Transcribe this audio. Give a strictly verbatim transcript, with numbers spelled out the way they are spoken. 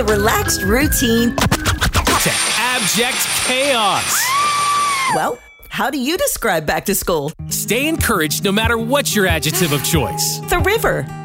the relaxed routine to abject chaos. Well, how do you describe back to school? Stay encouraged no matter what's your adjective of choice. The river.